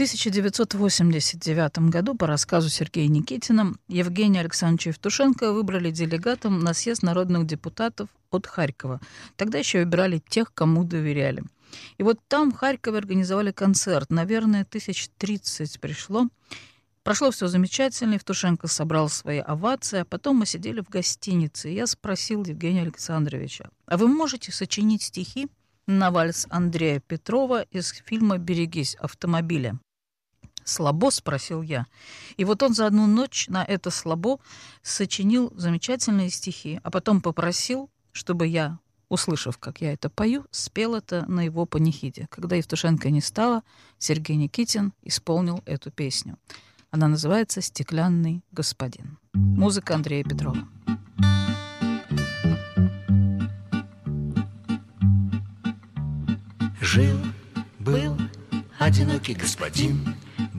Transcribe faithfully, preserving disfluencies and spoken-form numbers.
тысяча девятьсот восемьдесят девятом году по рассказу Сергея Никитина Евгения Александровича Евтушенко выбрали делегатом на съезд народных депутатов от Харькова. Тогда еще выбирали тех, кому доверяли. И вот там в Харькове организовали концерт. Наверное, тысяч тридцать пришло. Прошло все замечательно, Евтушенко собрал свои овации, а потом мы сидели в гостинице, и я спросил Евгения Александровича: а вы можете сочинить стихи на вальс Андрея Петрова из фильма «Берегись автомобиля»? «Слабо?» — спросил я. И вот он за одну ночь на это «слабо» сочинил замечательные стихи, а потом попросил, чтобы я, услышав, как я это пою, спел это на его панихиде. Когда Евтушенко не стало, Сергей Никитин исполнил эту песню. Она называется «Стеклянный господин». Музыка Андрея Петрова. Жил, был одинокий господин,